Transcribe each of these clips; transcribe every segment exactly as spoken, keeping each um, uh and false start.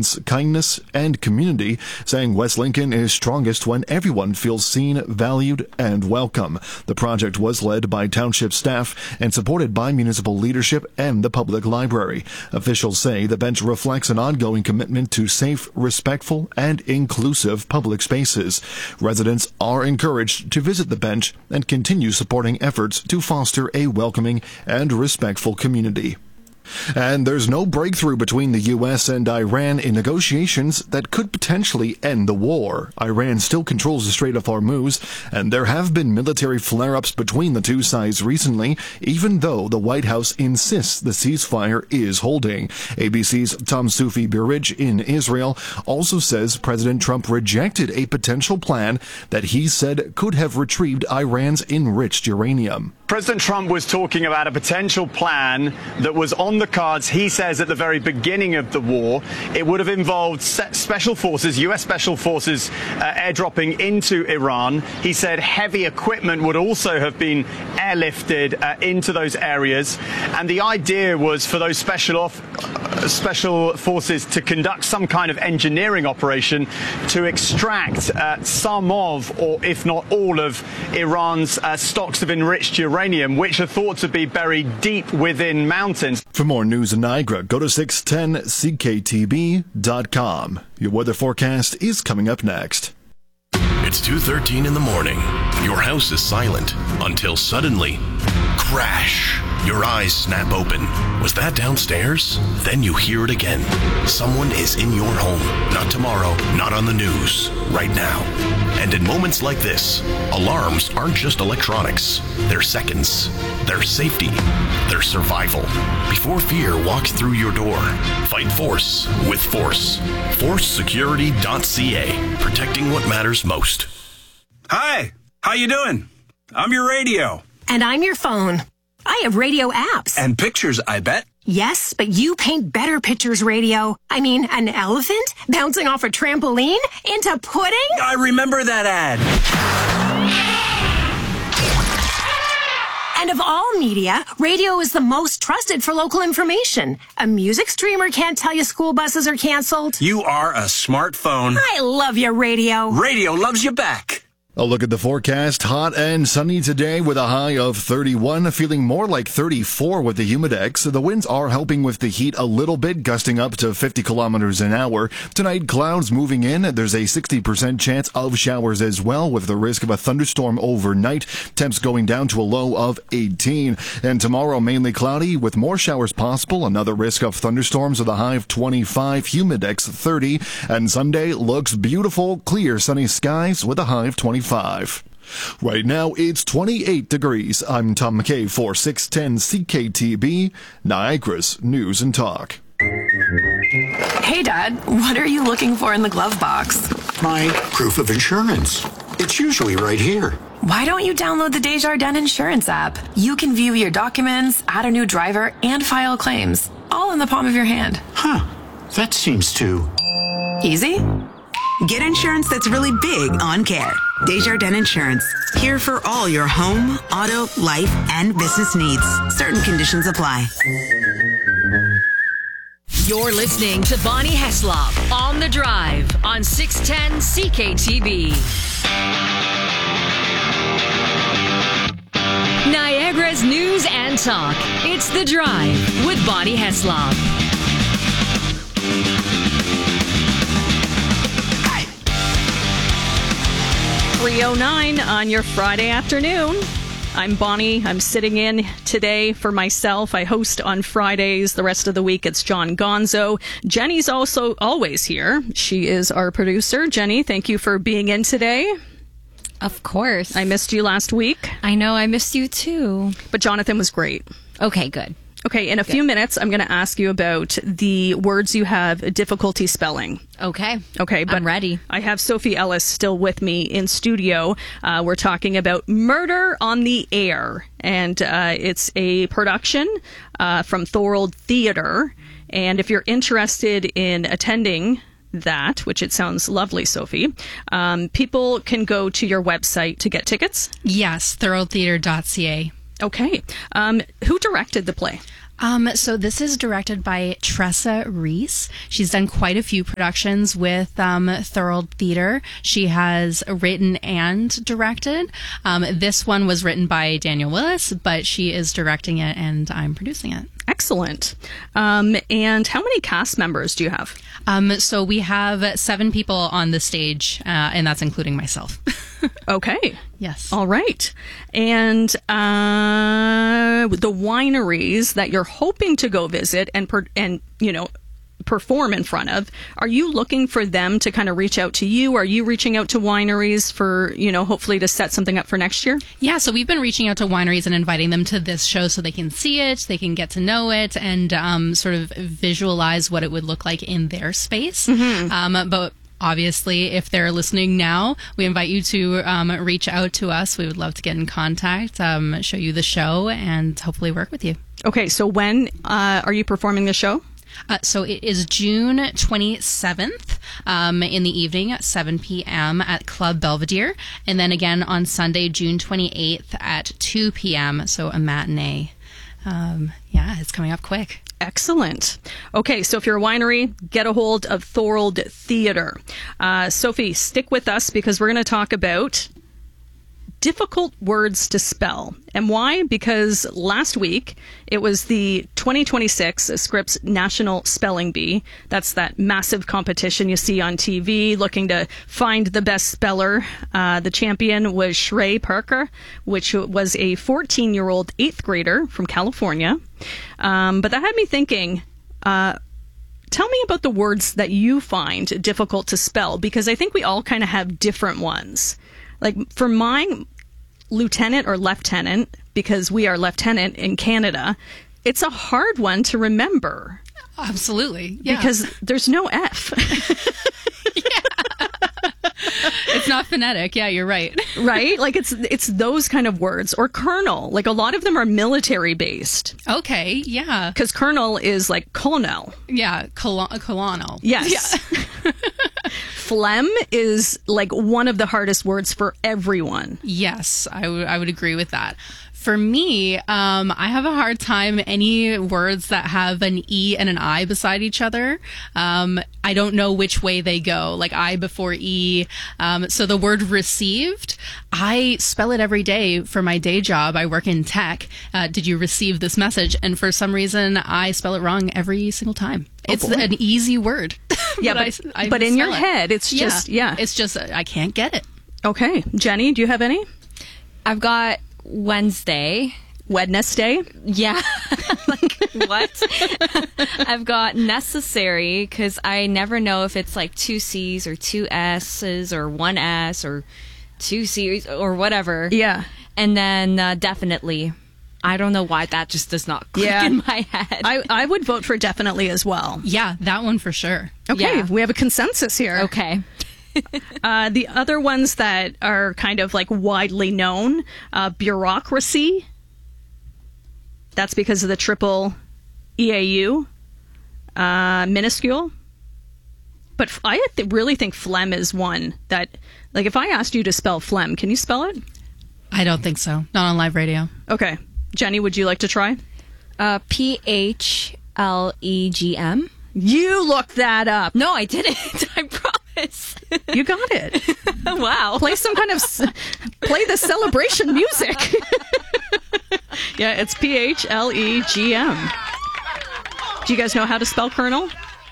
tolerance, kindness, and community, saying West Lincoln is strongest when everyone feels seen, valued, and welcome. The project was led by township staff and supported by municipal leadership and the public library. Officials say the bench reflects an ongoing commitment to safe, respectful, and inclusive public spaces. Residents are encouraged to visit the bench and continue supporting efforts to foster a welcoming and respectful community. And there's no breakthrough between the U S and Iran in negotiations that could potentially end the war. Iran still controls the Strait of Hormuz, and there have been military flare-ups between the two sides recently, even though the White House insists the ceasefire is holding. A B C's Tom Sufi Burridge in Israel also says President Trump rejected a potential plan that he said could have retrieved Iran's enriched uranium. President Trump was talking about a potential plan that was on the cards, he says, at the very beginning of the war. It would have involved special forces, U S special forces, uh, airdropping into Iran. He said heavy equipment would also have been airlifted uh, into those areas. And the idea was for those special off, uh, special forces to conduct some kind of engineering operation to extract uh, some of, or if not all of, Iran's uh, stocks of enriched uranium, which are thought to be buried deep within mountains. For more news in Niagara, go to six ten C K T B dot com. Your weather forecast is coming up next. It's two thirteen in the morning. Your house is silent until suddenly, crash. Your eyes snap open. Was that downstairs? Then you hear it again. Someone is in your home. Not tomorrow, not on the news. Right now. And in moments like this, alarms aren't just electronics. They're seconds. They're safety. They're survival. Before fear walks through your door, fight force with force. force security dot c a. Protecting what matters most. Hi. How you doing? I'm your radio. And I'm your phone. I have radio apps. And pictures, I bet. Yes, but you paint better pictures, radio. I mean, an elephant bouncing off a trampoline into pudding? I remember that ad. And of all media, radio is the most trusted for local information. A music streamer can't tell you school buses are canceled. You are a smartphone. I love your radio. Radio loves you back. A look at the forecast. Hot and sunny today with a high of thirty-one, feeling more like thirty-four with the humidex. The winds are helping with the heat a little bit, gusting up to fifty kilometers an hour. Tonight, clouds moving in. There's a sixty percent chance of showers as well, with the risk of a thunderstorm overnight. Temps going down to a low of eighteen. And tomorrow, mainly cloudy with more showers possible. Another risk of thunderstorms with a high of twenty-five, humidex thirty. And Sunday looks beautiful, clear sunny skies with a high of twenty-five. Right now, it's twenty-eight degrees. I'm Tom McKay for six ten C K T B, Niagara's News and Talk. Hey, Dad, what are you looking for in the glove box? My proof of insurance. It's usually right here. Why don't you download the Desjardins Insurance app? You can view your documents, add a new driver, and file claims, all in the palm of your hand. Huh. That seems too... easy? Get insurance that's really big on care. Desjardins Insurance. Here for all your home, auto, life, and business needs. Certain conditions apply. You're listening to Bonnie Heslop on The Drive on six ten C K T B. Niagara's News and Talk. It's The Drive with Bonnie Heslop. three oh nine on your Friday afternoon. I'm Bonnie. I'm sitting in today for myself. I host on Fridays. The rest of the week, it's John Gonzo. Jenny's also always here. She is our producer. Jenny, thank you for being in today. Of course. I missed you last week. I know. I missed you too. But Jonathan was great. Okay, good. Okay, in a Good. few minutes, I'm going to ask you about the words you have difficulty spelling. Okay. Okay, but I'm ready. I have Sophie Ellis still with me in studio. Uh, we're talking about Murder on the Air, and uh, it's a production uh, from Thorold Theatre. And if you're interested in attending that, which it sounds lovely, Sophie, um, people can go to your website to get tickets? Yes, thorold theatre dot c a. Okay. Um, who directed the play? Um, so this is directed by Tressa Reese. She's done quite a few productions with um, Thorold Theatre. She has written and directed. Um, this one was written by Daniel Willis, but she is directing it and I'm producing it. Excellent. Um, and how many cast members do you have? Um, so we have seven people on the stage, uh, and that's including myself. Okay. Yes. All right. And uh, the wineries that you're hoping to go visit and, per- and you know, perform in front of, are you looking for them to kind of reach out to you? Are you reaching out to wineries for, you know, hopefully to set something up for next year? Yeah, so we've been reaching out to wineries and inviting them to this show so they can see it, they can get to know it, and um, sort of visualize what it would look like in their space. Mm-hmm. Um, but obviously, if they're listening now, we invite you to um, reach out to us. We would love to get in contact, um, show you the show, and hopefully work with you. Okay, so when uh, are you performing the show? Uh, so it is June twenty-seventh um, in the evening at seven p.m. at Club Belvedere. And then again on Sunday, June twenty-eighth at two p.m. So a matinee. Um, yeah, it's coming up quick. Excellent. Okay, so if you're a winery, get a hold of Thorold Theatre. Uh, Sophie, stick with us because we're going to talk about difficult words to spell. And why? Because last week it was the twenty twenty-six Scripps National Spelling Bee. That's that massive competition you see on T V looking to find the best speller. Uh, the champion was Shrey Parker, which was a fourteen-year-old eighth grader from California. Um, but that had me thinking, uh, tell me about the words that you find difficult to spell, because I think we all kind of have different ones. Like for mine, lieutenant or lieutenant, because we are lieutenant in Canada, it's a hard one to remember. Absolutely. Yeah. Because there's no F. It's not phonetic. Yeah, you're right. Right? Like it's it's those kind of words. Or colonel. Like a lot of them are military based. Okay, yeah. Because colonel is like colonel. Yeah, col- colonel. Yes. Yeah. Phlegm is like one of the hardest words for everyone. Yes, I, w- I would agree with that. For me, um, I have a hard time any words that have an E and an I beside each other. Um, I don't know which way they go, like I before E. Um, so the word received, I spell it every day for my day job. I work in tech. Uh, did you receive this message? And for some reason, I spell it wrong every single time. Oh, it's boy. An easy word. Yeah, but, but, I, I but in your it. head, it's just, yeah. yeah. It's just, I can't get it. Okay. Jenny, do you have any? I've got Wednesday. Wednesday? Yeah. Like, what? I've got necessary, because I never know if it's like two C's or two S's or one S or two C's or whatever. Yeah. And then uh, definitely. I don't know why that just does not click yeah. in my head. I, I would vote for definitely as well. Yeah, that one for sure. Okay, yeah. We have a consensus here. Okay. uh, the other ones that are kind of like widely known, uh, bureaucracy. That's because of the triple E A U. Uh, minuscule. But f- I th- really think phlegm is one that, like if I asked you to spell phlegm, can you spell it? I don't think so. Not on live radio. Okay. Jenny, would you like to try? Uh, P H L E G M. You looked that up. No, I didn't. I promise. You got it. Wow. Play some kind of... C- play the celebration music. Yeah, it's P H L E G M. Do you guys know how to spell colonel?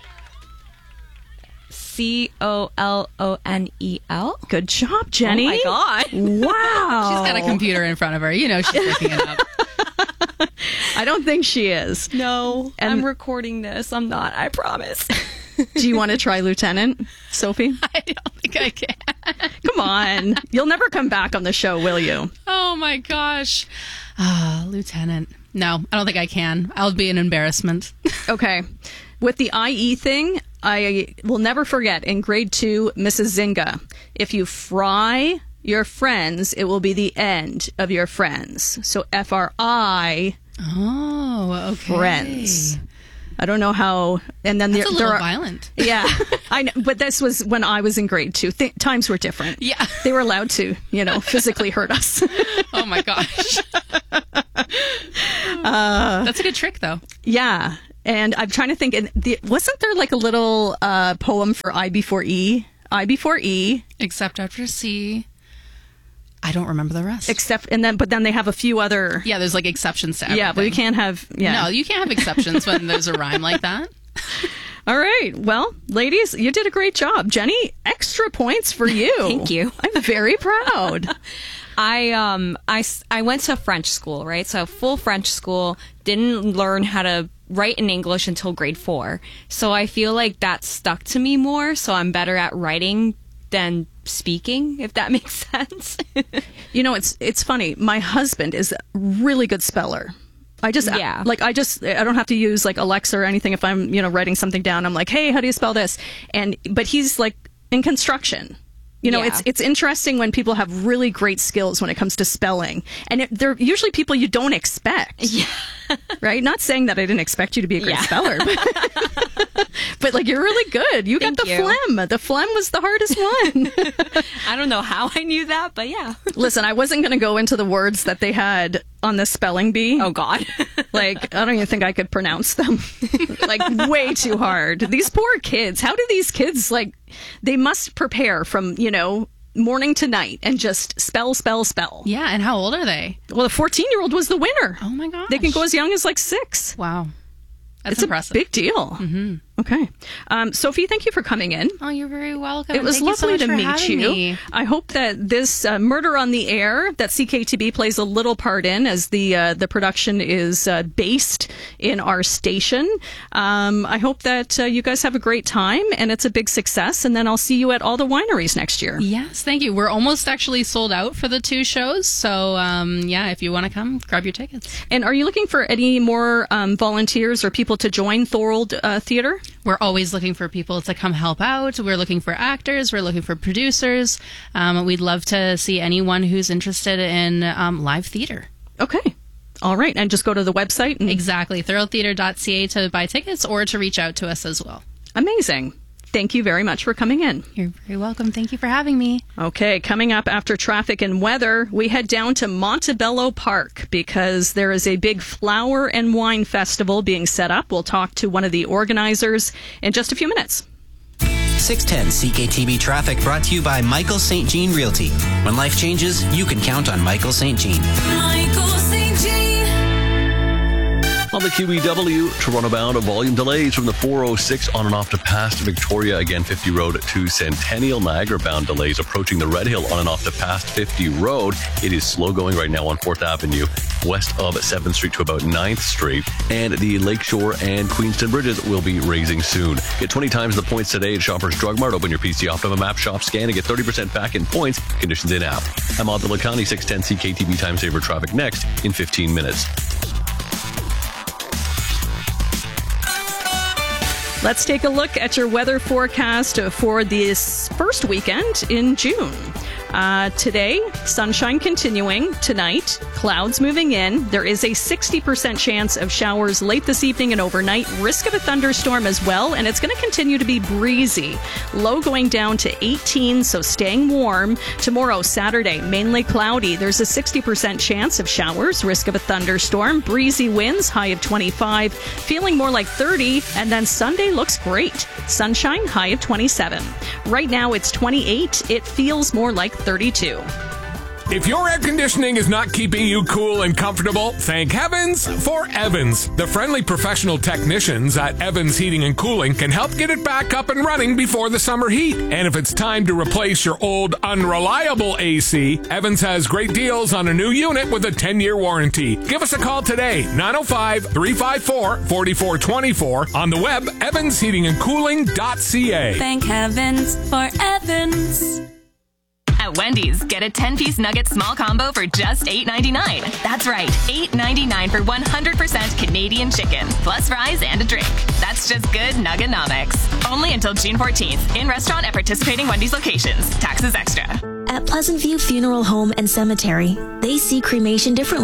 C O L O N E L. Good job, Jenny. Oh my God. Wow. She's got a computer in front of her. You know she's looking it up. I don't think she is. No, and I'm recording this. I'm not. I promise. Do you want to try lieutenant, Sophie? I don't think I can. Come on. You'll never come back on the show, will you? Oh, my gosh. Ah, lieutenant. No, I don't think I can. I'll be an embarrassment. Okay. With the I E thing, I will never forget in grade two, Missus Zinga, if you fry your friends, it will be the end of your friends. So F R I. Oh, okay. Friends. I don't know how. And then That's there, a little there are, violent. Yeah, I know. But this was when I was in grade two. Th- times were different. Yeah, they were allowed to, you know, physically hurt us. Oh my gosh. uh, That's a good trick, though. Yeah. And I'm trying to think, and the, wasn't there like a little uh, poem for I before E? I before E. Except after C. I don't remember the rest. Except, and then, but then they have a few other. Yeah, there's like exceptions to everything. Yeah, but you can't have. Yeah. No, you can't have exceptions when there's a rhyme like that. All right. Well, ladies, you did a great job. Jenny, extra points for you. Thank you. I'm very proud. I um I, I went to French school, right? So full French school, didn't learn how to write in English until grade four. So I feel like that stuck to me more. So I'm better at writing than speaking, if that makes sense. You know, it's it's funny. My husband is a really good speller. I just, yeah. like, I just, I don't have to use like Alexa or anything. If I'm, you know, writing something down, I'm like, hey, how do you spell this? And, but he's like in construction. You know, Yeah. it's it's interesting when people have really great skills when it comes to spelling. And it, they're usually people you don't expect. Yeah. Right? Not saying that I didn't expect you to be a great Yeah. speller. But, but like, you're really good. You Thank got the you. phlegm. The phlegm was the hardest one. I don't know how I knew that, but yeah. Listen, I wasn't going to go into the words that they had on the spelling bee. Oh, God. Like, I don't even think I could pronounce them. Like, way too hard. These poor kids. How do these kids, like, they must prepare from, you know, morning to night and just spell, spell, spell. Yeah, and how old are they? Well, the fourteen-year-old was the winner. Oh, my gosh. They can go as young as, like, six. Wow. That's It's impressive. a big deal. Mm-hmm. Okay. Um, Sophie, thank you for coming in. Oh, you're very welcome. It was Thank you so lovely much to for meet having you. me. I hope that this uh, Murder on the Air that C K T B plays a little part in, as the uh, the production is uh, based in our station. Um, I hope that uh, you guys have a great time and it's a big success. And then I'll see you at all the wineries next year. Yes, thank you. We're almost actually sold out for the two shows. So, um, yeah, if you want to come, grab your tickets. And are you looking for any more um, volunteers or people to join Thorold uh, Theatre? We're always looking for people to come help out. We're looking for actors. We're looking for producers. Um, we'd love to see anyone who's interested in um, live theater. Okay. All right. And just go to the website. And- Exactly. thorold theatre dot c a to buy tickets or to reach out to us as well. Amazing. Thank you very much for coming in. You're very welcome. Thank you for having me. Okay, coming up after traffic and weather, we head down to Montebello Park because there is a big flower and wine festival being set up. We'll talk to one of the organizers in just a few minutes. six ten C K T B Traffic brought to you by Michael Saint Jean Realty. When life changes, you can count on Michael Saint Jean. Michael Saint Jean. On the Q E W, Toronto bound, volume delays from the four oh six on and off to past Victoria, again fifty Road to Centennial. Niagara bound delays approaching the Red Hill on and off to past fifty Road. It is slow going right now on fourth Avenue, west of seventh Street to about ninth Street. And the Lakeshore and Queenston bridges will be raising soon. Get twenty times the points today at Shoppers Drug Mart. Open your P C Optimum app, shop, scan, and get thirty percent back in points. Conditions in app. I'm on the Lacani six ten C K T V Time Saver traffic next in fifteen minutes. Let's take a look at your weather forecast for this first weekend in June. Uh, today, sunshine continuing. Tonight, clouds moving in. There is a sixty percent chance of showers late this evening and overnight. Risk of a thunderstorm as well, and it's going to continue to be breezy. Low going down to eighteen, so staying warm. Tomorrow, Saturday, mainly cloudy. There's a sixty percent chance of showers. Risk of a thunderstorm. Breezy winds, high of twenty-five. Feeling more like thirty, and then Sunday looks great. Sunshine, high of twenty-seven. Right now, it's twenty-eight. It feels more like thirty-two. If your air conditioning is not keeping you cool and comfortable, thank heavens for Evans. The friendly professional technicians at Evans Heating and Cooling can help get it back up and running before the summer heat. And if it's time to replace your old unreliable A C, Evans has great deals on a new unit with a ten-year warranty. Give us a call today, nine oh five, three five four, four four two four, on the web, evans heating and cooling dot c a. Thank heavens for Evans. At Wendy's, get a ten-piece nugget small combo for just eight ninety-nine. That's right, eight ninety-nine for one hundred percent Canadian chicken, plus fries and a drink. That's just good Nuggenomics. Only until June fourteenth, in restaurant at participating Wendy's locations. Taxes extra. At Pleasant View Funeral Home and Cemetery, they see cremation differently.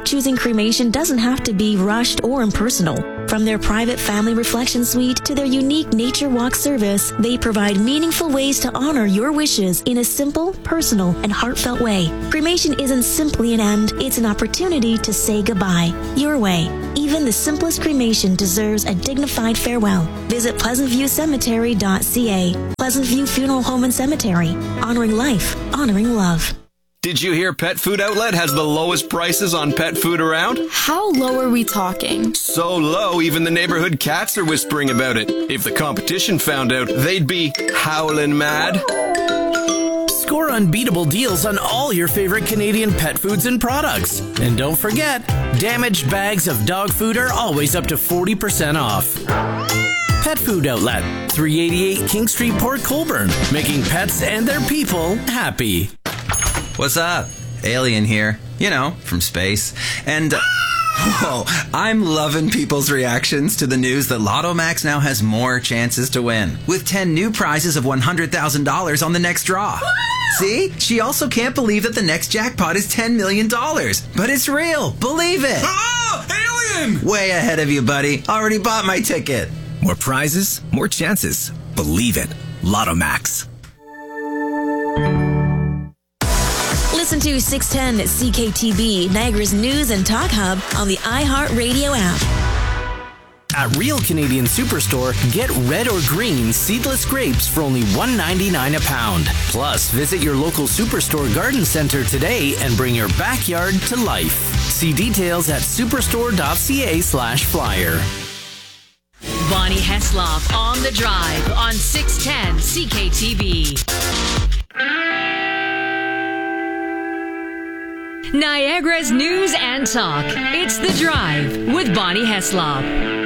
choosing cremation doesn't have to be rushed or impersonal. From their private family reflection suite to their unique nature walk service, they provide meaningful ways to honor your wishes in a simple, personal, and heartfelt way. Cremation isn't simply an end, it's an opportunity to say goodbye. Your way. Even the simplest cremation deserves a dignified farewell. Visit pleasant view cemetery dot c a. Pleasant View Funeral Home and Cemetery. Honoring life, honoring love. Did you hear Pet Food Outlet has the lowest prices on pet food around? How low are we talking? So low, even the neighborhood cats are whispering about it. If the competition found out, they'd be howling mad. Score unbeatable deals on all your favorite Canadian pet foods and products. And don't forget, damaged bags of dog food are always up to forty percent off. Pet Food Outlet, three eighty-eight King Street, Port Colborne, making pets and their people happy. What's up? Alien here. You know, from space. And, uh, whoa, I'm loving people's reactions to the news that Lotto Max now has more chances to win, with ten new prizes of one hundred thousand dollars on the next draw. See? She also can't believe that the next jackpot is ten million dollars. But it's real. Believe it. Oh, alien! Way ahead of you, buddy. Already bought my ticket. More prizes, more chances. Believe it. Lotto Max. Listen to six ten C K T B, Niagara's news and talk hub on the iHeartRadio app. At Real Canadian Superstore, get red or green seedless grapes for only one ninety-nine a pound. Plus, visit your local Superstore garden center today and bring your backyard to life. See details at superstore dot c a slash flyer. Bonnie Heslop on the drive on six ten C K T B. Niagara's news and talk. It's The Drive with Bonnie Heslop.